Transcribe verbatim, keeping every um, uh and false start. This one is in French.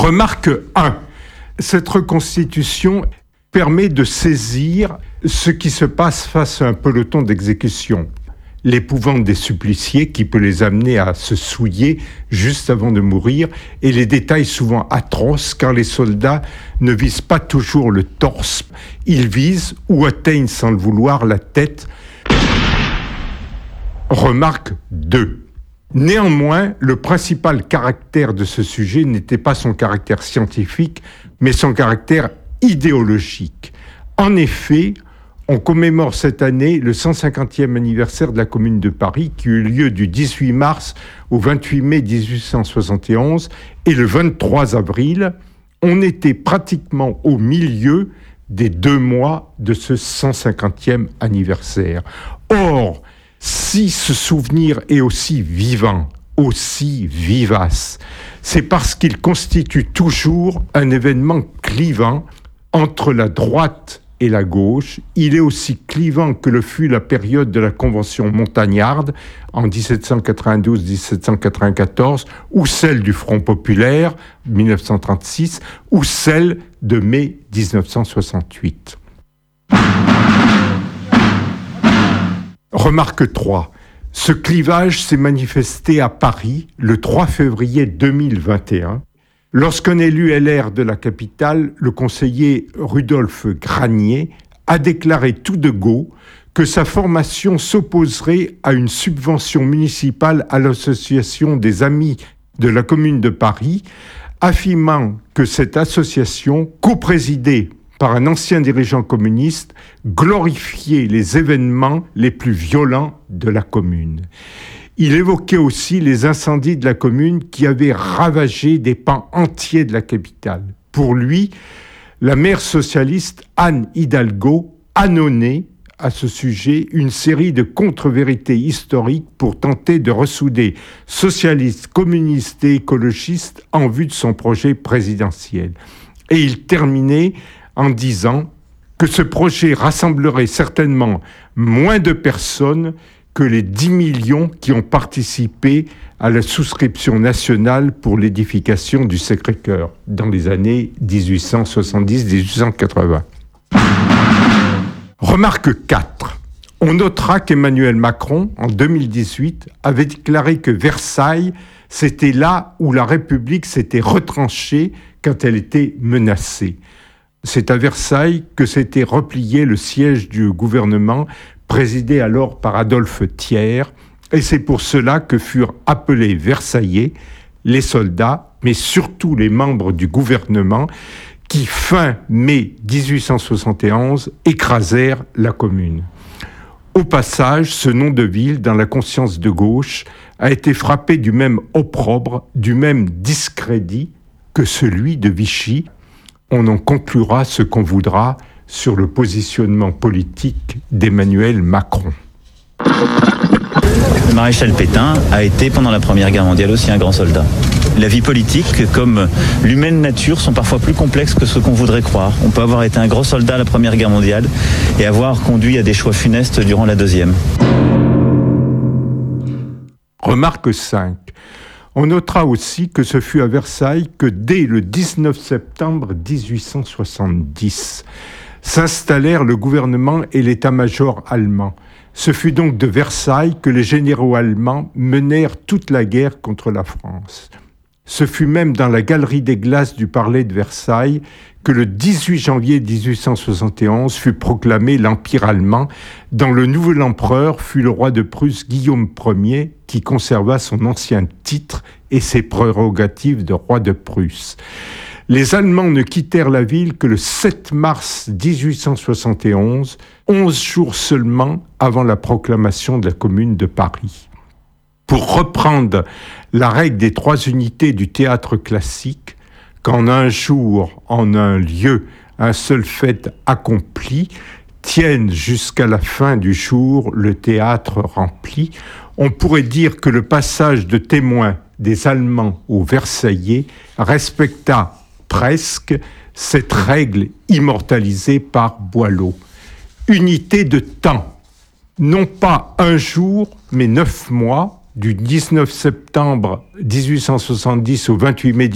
Remarque un. Cette reconstitution permet de saisir ce qui se passe face à un peloton d'exécution. L'épouvante des suppliciés qui peut les amener à se souiller juste avant de mourir, et les détails souvent atroces car les soldats ne visent pas toujours le torse, ils visent ou atteignent sans le vouloir la tête. Remarque deux. Néanmoins, le principal caractère de ce sujet n'était pas son caractère scientifique, mais son caractère idéologique. En effet, on commémore cette année le cent cinquantième anniversaire de la Commune de Paris qui eut lieu du dix-huit mars au vingt-huit mai dix-huit cent soixante et onze et le vingt-trois avril, on était pratiquement au milieu des deux mois de ce cent cinquantième anniversaire. Or, si ce souvenir est aussi vivant, aussi vivace, c'est parce qu'il constitue toujours un événement clivant entre la droite et la gauche. Il est aussi clivant que le fut la période de la Convention montagnarde en dix-sept cent quatre-vingt-douze dix-sept cent quatre-vingt-quatorze, ou celle du Front populaire mille neuf cent trente-six, ou celle de mai dix-neuf cent soixante-huit. Remarque trois. Ce clivage s'est manifesté à Paris le trois février deux mille vingt et un, lorsqu'un élu L R de la capitale, le conseiller Rudolf Granier, a déclaré tout de go que sa formation s'opposerait à une subvention municipale à l'association des Amis de la Commune de Paris, affirmant que cette association, coprésidée par un ancien dirigeant communiste, glorifiait les événements les plus violents de la commune. Il évoquait aussi les incendies de la commune qui avaient ravagé des pans entiers de la capitale. Pour lui, la maire socialiste Anne Hidalgo annonnait à ce sujet une série de contre-vérités historiques pour tenter de ressouder socialistes, communistes et écologistes en vue de son projet présidentiel. Et il terminait en disant que ce projet rassemblerait certainement moins de personnes que les dix millions qui ont participé à la souscription nationale pour l'édification du Sacré-Cœur dans les années dix-huit cent soixante-dix dix-huit cent quatre-vingts. Remarque quatre. On notera qu'Emmanuel Macron, en deux mille dix-huit, avait déclaré que Versailles, c'était là où la République s'était retranchée quand elle était menacée. C'est à Versailles que s'était replié le siège du gouvernement, présidé alors par Adolphe Thiers, et c'est pour cela que furent appelés Versaillais les soldats, mais surtout les membres du gouvernement qui, fin mai dix-huit cent soixante et onze, écrasèrent la commune. Au passage, ce nom de ville, dans la conscience de gauche, a été frappé du même opprobre, du même discrédit que celui de Vichy. On en conclura ce qu'on voudra sur le positionnement politique d'Emmanuel Macron. Le maréchal Pétain a été pendant la Première Guerre mondiale aussi un grand soldat. La vie politique, comme l'humaine nature, sont parfois plus complexes que ce qu'on voudrait croire. On peut avoir été un grand soldat à la Première Guerre mondiale et avoir conduit à des choix funestes durant la Deuxième. Remarque cinq. On notera aussi que ce fut à Versailles que dès le dix-neuf septembre dix-huit cent soixante-dix s'installèrent le gouvernement et l'état-major allemand. Ce fut donc de Versailles que les généraux allemands menèrent toute la guerre contre la France. Ce fut même dans la galerie des glaces du Palais de Versailles que le dix-huit janvier dix-huit cent soixante et onze fut proclamé l'Empire allemand, dont le nouvel empereur fut le roi de Prusse Guillaume Ier, qui conserva son ancien titre et ses prérogatives de roi de Prusse. Les Allemands ne quittèrent la ville que le sept mars dix-huit cent soixante et onze, onze jours seulement avant la proclamation de la Commune de Paris. Pour reprendre la règle des trois unités du théâtre classique, qu'en un jour, en un lieu, un seul fait accompli, tienne jusqu'à la fin du jour le théâtre rempli, on pourrait dire que le passage de témoin des Allemands aux Versaillais respecta presque cette règle immortalisée par Boileau. Unité de temps, non pas un jour, mais neuf mois, du dix-neuf septembre dix-huit cent soixante-dix au vingt-huit mai